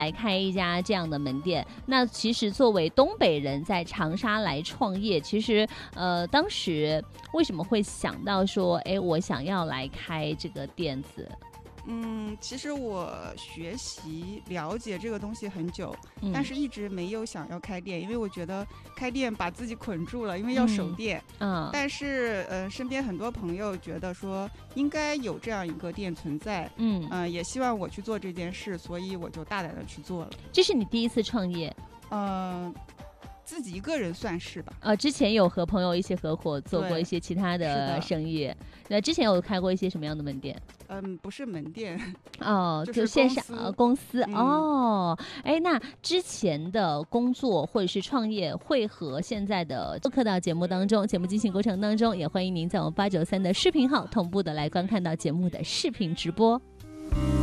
来开一家这样的门店。那其实作为东北人在长沙来创业，其实当时为什么会想到说，哎，我想要来开这个店子？ 其实我学习了解这个东西很久，但是一直没有想要开店，因为我觉得开店把自己捆住了，因为要守店。但是身边很多朋友觉得说应该有这样一个店存在，也希望我去做这件事，所以我就大胆的去做了。 这是你第一次创业？ 自己一个人算是吧。 之前有和朋友一起合伙做过一些其他的生意。那之前有开过一些什么样的门店？ 不是门店就线上公司。那之前的工作或者是创业会和现在的做客到节目当中，节目进行过程当中，也欢迎您在我们893的视频号同步的来观看到节目的视频直播。